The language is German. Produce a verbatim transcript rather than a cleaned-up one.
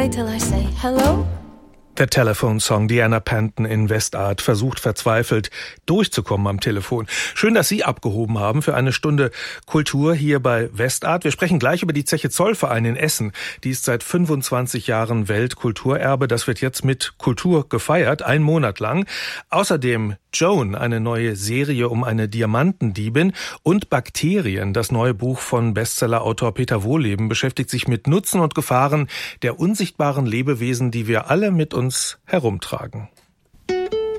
wait till I say hello? Der Telephone Song, Diana Panton in Westart versucht verzweifelt durchzukommen am Telefon. Schön, dass Sie abgehoben haben für eine Stunde Kultur hier bei Westart. Wir sprechen gleich über die Zeche Zollverein in Essen. Die ist seit fünfundzwanzig Jahren Weltkulturerbe. Das wird jetzt mit Kultur gefeiert, einen Monat lang. Außerdem Joan, eine neue Serie um eine Diamantendiebin, und Bakterien, das neue Buch von Bestsellerautor Peter Wohlleben, beschäftigt sich mit Nutzen und Gefahren der unsichtbaren Lebewesen, die wir alle mit uns herumtragen.